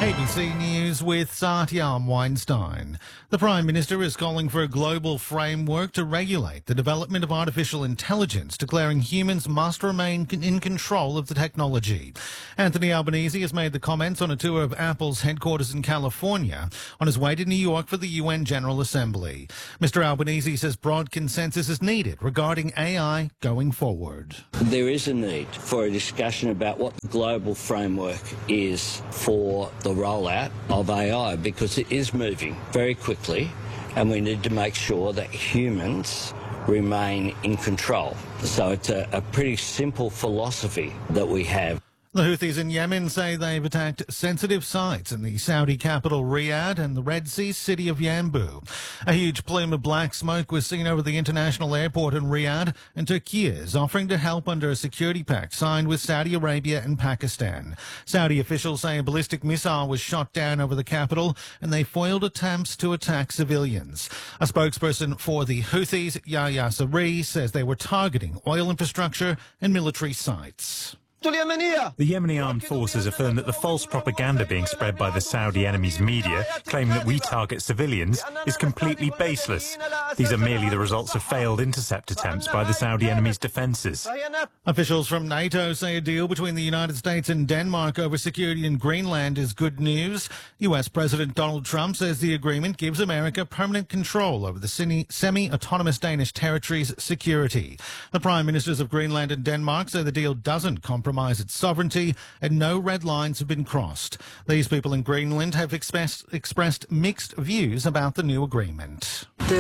ABC News with Satyam Weinstein. The Prime Minister is calling for a global framework to regulate the development of artificial intelligence, declaring humans must remain in control of the technology. Anthony Albanese has made the comments on a tour of Apple's headquarters in California on his way to New York for the UN General Assembly. Mr. Albanese says broad consensus is needed regarding AI going forward. There is a need for a discussion about what the global framework is for the rollout of AI, because it is moving very quickly and we need to make sure that humans remain in control. So it's a pretty simple philosophy that we have. The Houthis in Yemen say they've attacked sensitive sites in the Saudi capital Riyadh and the Red Sea city of Yanbu. A huge plume of black smoke was seen over the international airport in Riyadh, and Turkey is offering to help under a security pact signed with Saudi Arabia and Pakistan. Saudi officials say a ballistic missile was shot down over the capital, and they foiled attempts to attack civilians. A spokesperson for the Houthis, Yahya Saree, says they were targeting oil infrastructure and military sites. The Yemeni armed forces affirm that the false propaganda being spread by the Saudi enemy's media, claiming that we target civilians, is completely baseless. These are merely the results of failed intercept attempts by the Saudi enemy's defences. Officials from NATO say a deal between the United States and Denmark over security in Greenland is good news. US President Donald Trump says the agreement gives America permanent control over the semi-autonomous Danish territory's security. The Prime Ministers of Greenland and Denmark say the deal doesn't compromise its sovereignty and no red lines have been crossed. These people in Greenland have expressed mixed views about the new agreement.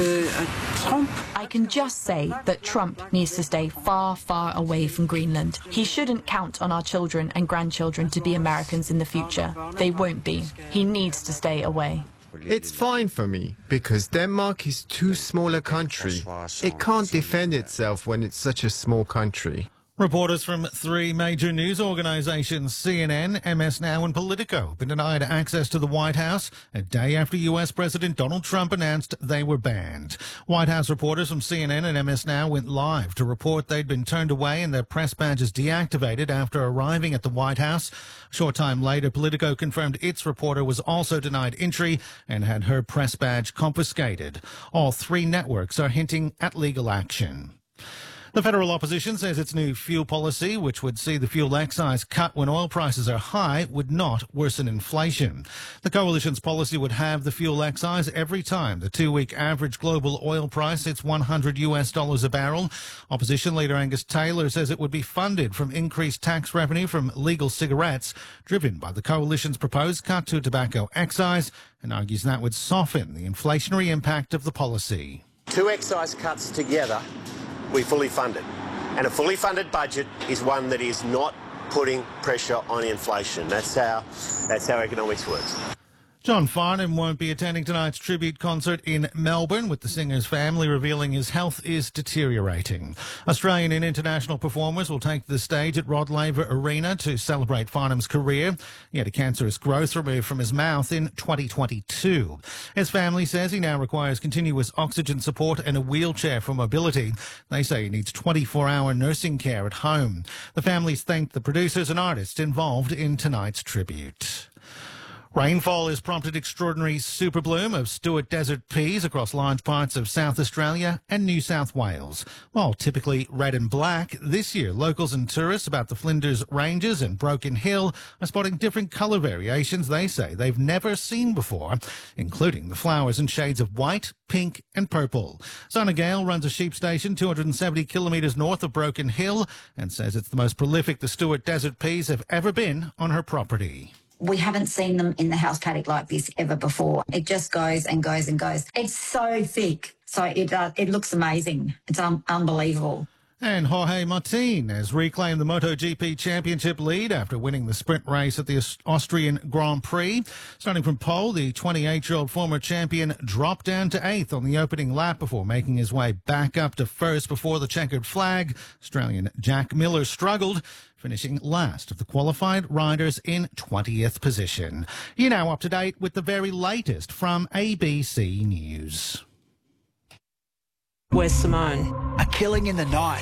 I can just say that Trump needs to stay far, far away from Greenland. He shouldn't count on our children and grandchildren to be Americans in the future. They won't be. He needs to stay away. It's fine for me, because Denmark is too small a country. It can't defend itself when it's such a small country. Reporters from three major news organizations, CNN, MS Now and Politico, have been denied access to the White House a day after US President Donald Trump announced they were banned. White House reporters from CNN and MS Now went live to report they'd been turned away and their press badges deactivated after arriving at the White House. A short time later, Politico confirmed its reporter was also denied entry and had her press badge confiscated. All three networks are hinting at legal action. The federal opposition says its new fuel policy, which would see the fuel excise cut when oil prices are high, would not worsen inflation. The coalition's policy would have the fuel excise every time the 2-week average global oil price hits $100 a barrel. Opposition leader Angus Taylor says it would be funded from increased tax revenue from legal cigarettes, driven by the coalition's proposed cut to tobacco excise, and argues that would soften the inflationary impact of the policy. 2 excise cuts together, we fully fund it. And a fully funded budget is one that is not putting pressure on inflation. That's how economics works. John Farnham won't be attending tonight's tribute concert in Melbourne, with the singer's family revealing his health is deteriorating. Australian and international performers will take the stage at Rod Laver Arena to celebrate Farnham's career. He had a cancerous growth removed from his mouth in 2022. His family says he now requires continuous oxygen support and a wheelchair for mobility. They say he needs 24-hour nursing care at home. The families thank the producers and artists involved in tonight's tribute. Rainfall has prompted extraordinary super bloom of Stuart Desert peas across large parts of South Australia and New South Wales. While typically red and black, this year locals and tourists about the Flinders Ranges and Broken Hill are spotting different colour variations they say they've never seen before, including the flowers in shades of white, pink and purple. Sana Gale runs a sheep station 270 kilometres north of Broken Hill and says it's the most prolific the Stuart Desert peas have ever been on her property. We haven't seen them in the house paddock like this ever before. It just goes and goes and goes. It's so thick, so it looks amazing. It's unbelievable. And Jorge Martin has reclaimed the MotoGP championship lead after winning the sprint race at the Austrian Grand Prix. Starting from pole, the 28-year-old former champion dropped down to 8th on the opening lap before making his way back up to first before the checkered flag. Australian Jack Miller struggled, finishing last of the qualified riders in 20th position. You're now up to date with the very latest from ABC News. Where's Simone? A killing in the night.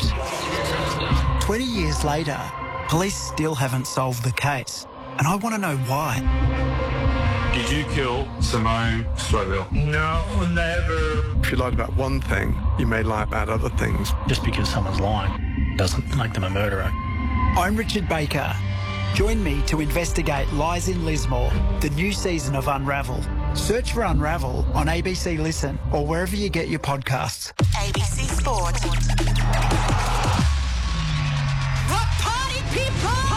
20 years later, police still haven't solved the case, and I want to know why. Did you kill Simone Stroville? No, never. If you lied about one thing, you may lie about other things. Just because someone's lying doesn't make them a murderer. I'm Richard Baker. Join me to investigate lies in Lismore, the new season of Unravel. Search for Unravel on ABC Listen or wherever you get your podcasts. ABC Sport. What party people?